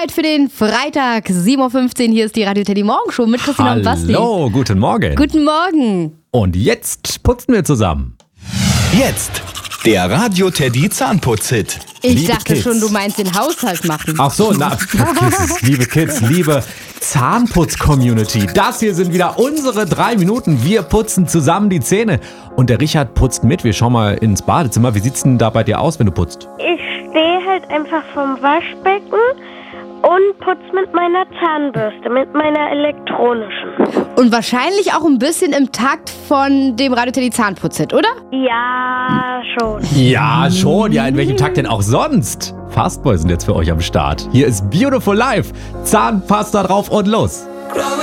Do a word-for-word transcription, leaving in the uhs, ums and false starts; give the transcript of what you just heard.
Zeit für den Freitag, sieben Uhr fünfzehn. Hier ist die Radio Teddy Morgenshow mit Christina und Basti. Hallo, guten Morgen. Guten Morgen. Und jetzt putzen wir zusammen. Jetzt der Radio Teddy Zahnputz-Hit. Ich Liebe dachte Kids. schon, du meinst den Haushalt machen. Ach so, na, vergiss es. Liebe Kids, liebe Zahnputz-Community. Das hier sind wieder unsere drei Minuten. Wir putzen zusammen die Zähne. Und der Richard putzt mit. Wir schauen mal ins Badezimmer. Wie sieht's denn da bei dir aus, wenn du putzt? Ich stehe halt einfach vom Waschbecken und putze mit meiner Zahnbürste, mit meiner elektronischen. Und wahrscheinlich auch ein bisschen im Takt von dem Radio Teddy Zahnputz-Hit, oder? Ja, schon. Ja, schon. Ja, in welchem Tag denn auch sonst? Fastboy sind jetzt für euch am Start. Hier ist Beautiful Life. Zahnpasta drauf und los. Growing